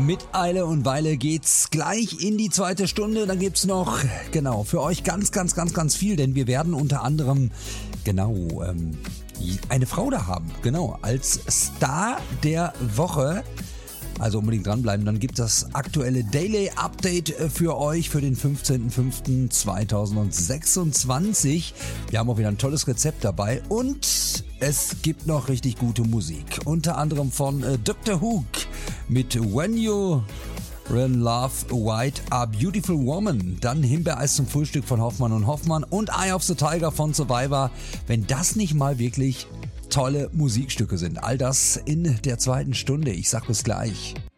Mit Eile und Weile geht's gleich in die zweite Stunde. Dann gibt's noch, für euch ganz viel, denn wir werden unter anderem, eine Frau da haben, als Star der Woche. Also unbedingt dranbleiben, dann gibt es das aktuelle Daily Update für euch für den 15.05.2026. Wir haben auch wieder ein tolles Rezept dabei und es gibt noch richtig gute Musik. Unter anderem von Dr. Hook mit When You Love White a Beautiful Woman. Dann Himbeereis zum Frühstück von Hoffmann und Hoffmann und Eye of the Tiger von Survivor. Wenn das nicht mal wirklich tolle Musikstücke sind. All das in der zweiten Stunde. Ich sag bis gleich.